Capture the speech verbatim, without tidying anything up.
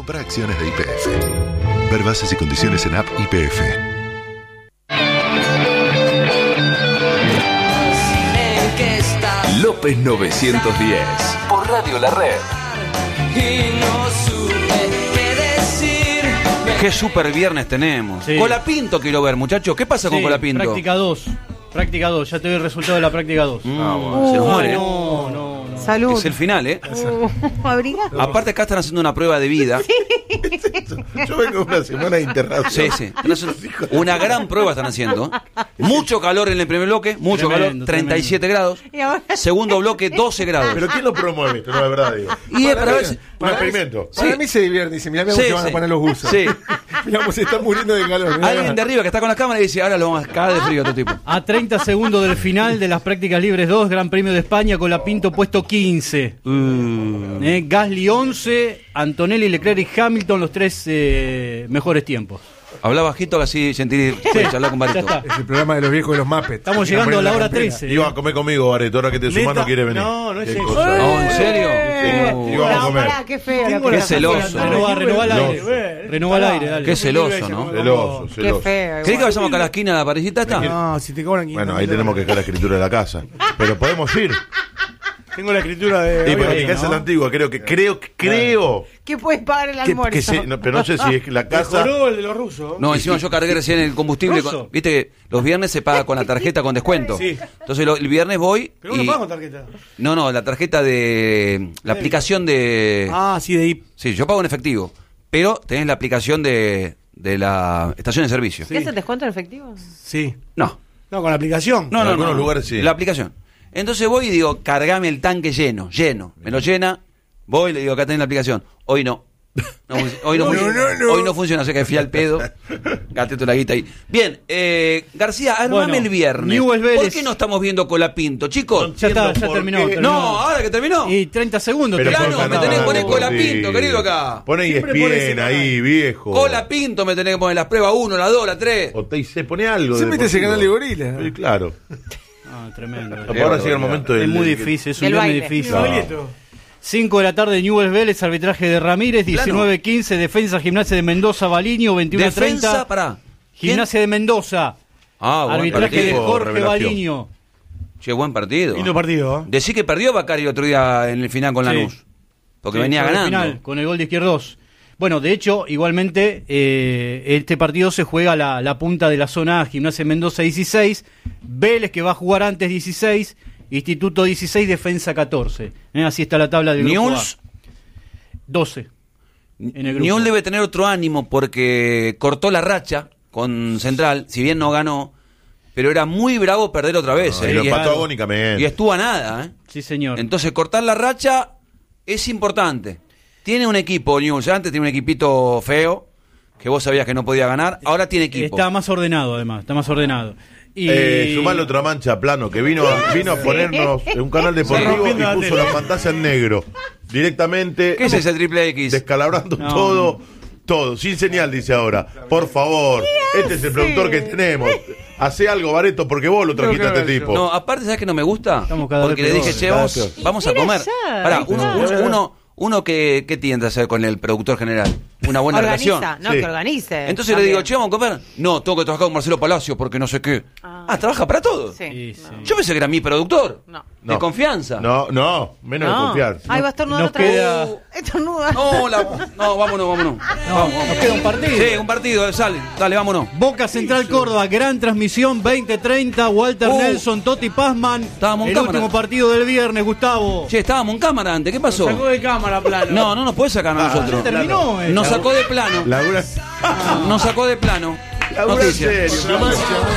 Compra acciones de Y P F. Ver bases y condiciones en app Y P F. López novecientos diez por Radio La Red. Y no supe qué decir. Qué super viernes tenemos. Sí. Colapinto quiero ver, muchachos. ¿Qué pasa con Sí, Colapinto? Práctica dos. Práctica dos. Ya te doy el resultado de la práctica dos. Mm, ah, bueno. Se nos muere. No, no. Salud. Es el final, ¿eh? Uh, abriga. Aparte acá están haciendo una prueba de vida. Yo vengo una semana de internación. Sí, sí. Están haciendo una gran prueba están haciendo. Mucho calor en el primer bloque, mucho Tremendo, calor, treinta y siete grados. Y ahora- Segundo bloque, doce grados. Pero ¿quién lo promueve esto? No es verdad, digo. Y es para ver si- Un experimento. Sí. Para mí se divierte. Dice, mirá, mirá Sí, cómo se van sí. a poner los buzos. Sí. Mirá cómo se están muriendo de calor. mirá. Alguien de arriba que está con la cámara y dice, ahora lo vamos a cagar de frío a este tipo. A treinta segundos del final de las prácticas libres dos, Gran Premio de España, Colapinto puesto quince. Uh, Eh, Gasly once, Antonelli, Leclerc y Hamilton los tres eh, mejores tiempos. habla bajito que así sentir puede charlar con Ya Barito. está. Es el programa de los viejos de los Muppets. Estamos Mira, llegando a ponen la la hora campera. trece. Iba a comer conmigo, Bareto, ahora que te sumas no quiere venir. No, no es Qué eso. cosa. No, ¿en serio? Sí, Uh, íbamos a No, comer. pará, qué feo. Tengo lo que Qué la- estás celoso. haciendo. Renova, renova al aire. Celoso. Renova al aire, dale. Qué celoso, ¿no? Celoso, Qué celoso. feo. ¿Querés que vayamos acá a la esquina de la parecita esta? No, si te cobran quinientos Bueno, ahí mil tenemos que dólares. dejar la escritura de la casa. Pero podemos ir. Tengo la escritura de. Y porque ahí, mi casa ¿no? es la antigua, creo que, creo, que- creo ¿Qué puedes pagar el que, almuerzo? que se- no, pero no sé si es que la casa. el de los rusos. No, encima yo cargué recién el combustible. ¿Ruso? con- Viste que los viernes se paga con la tarjeta con descuento. Sí. Entonces lo- el viernes voy. Pero y- uno paga con tarjeta. No, no, la tarjeta de. La aplicación de. Ah, sí, de I P. Sí, yo pago en efectivo. Pero tenés la aplicación de, de la estación de servicio. ¿Qué hace descuento en efectivo? Sí. No, No, con la aplicación. no, En no. algunos no, lugares sí. La aplicación. Entonces voy y digo, cargame el tanque lleno, lleno. Me lo llena. Voy y le digo, acá tenés la aplicación. Hoy no. No func- hoy, no No, funciona. no, no. Hoy no funciona, sé que fui al pedo. Gasté toda la guita ahí. Bien, eh, García, armame Bueno, el viernes. Newell's Vélez. ¿Por qué no estamos viendo Colapinto, chicos? Ya está, ya Entiendo terminó. por qué. terminó. No, ahora que terminó. Y treinta segundos. Pero Claro, terminó. me tenés que poner Colapinto, querido, acá. Pone Siempre E S P pone N ese ahí, viejo. Colapinto me tenés que poner las pruebas uno, la dos, la tres. O te dice, pone algo. Siempre te ese deportivo. canal de gorila. Sí, claro. Ah, tremendo. Ahora llega el momento del. Es muy del- difícil, es un Del viernes baile. difícil. Claro. cinco de la tarde, Newell's Vélez, arbitraje de Ramírez, diecinueve quince, defensa Gimnasia de Mendoza, Baliño, veintiuno treinta. Defensa, pará. ¿Quién? Gimnasia de Mendoza, Ah, buen arbitraje de partido. Jorge revelación. Baliño. Che, buen partido. Lindo partido, ¿eh? Decí que perdió Bacari el otro día en el final con Sí. Lanús. Porque Sí, venía sobre el ganando. final, con el gol de Izquierdos. Bueno, de hecho, igualmente, eh, este partido se juega la, la punta de la zona A, Gimnasia de Mendoza dieciséis, Vélez que va a jugar antes dieciséis, Instituto dieciséis, Defensa catorce. Eh, así está la tabla del grupo Newell's, A. doce. En el grupo. Newell's debe tener otro ánimo porque cortó la racha con Central, si bien no ganó, pero era muy bravo perder otra vez. No, eh, y lo y, empató agónicamente. y estuvo a nada. Eh. Sí, señor. Entonces cortar la racha es importante. Tiene un equipo Newell's, antes tenía un equipito feo, que vos sabías que no podía ganar, ahora tiene equipo. Está más ordenado, además, está más ordenado. Y... Eh, sumale otra mancha plano que vino a, vino a ponernos en un canal deportivo rompiendo la y puso tele. la pantalla en negro directamente, ¿Qué es ese triple X? descalabrando No, todo, todo, sin señal, dice ahora. Por favor, este es el productor que tenemos. Hace algo, Bareto, porque vos lo trajiste a este tipo. No, aparte, ¿sabes que no me gusta? Estamos cada Porque vez le dije, peores. che, Cada vamos, vez peor. vamos a Mira comer. allá, Pará, ahí uno, está. uno, uno, uno que, que tiende a hacer con el productor general. Una buena Organiza, relación. no, Sí. que organice. Entonces le también. digo, che, vamos a comer. No, tengo que trabajar con Marcelo Palacio porque no sé qué. Ah. Ah, ¿trabaja para todo? Sí. Sí, sí. Yo pensé que era mi productor. No. De No. confianza. No, no, menos de No. confiar. Ahí va a estornudar Nos otra queda- vez. Estornuda. No, la- no, vámonos, vámonos. No, nos queda un partido. Sí, un partido, sale. Dale, vámonos. Boca Central Córdoba, gran transmisión, veinte treinta, Walter Uh. Nelson, Totti Pazman. Estábamos en El cámara. último partido del viernes, Gustavo. Che, estábamos en cámara antes, ¿qué pasó? Sacó de cámara, plano. No, no nos puede sacar a nosotros. Ya terminó. eh. Nos sacó de plano. Labura, Nos sacó de plano. labura en Noticia. serio, me mancha.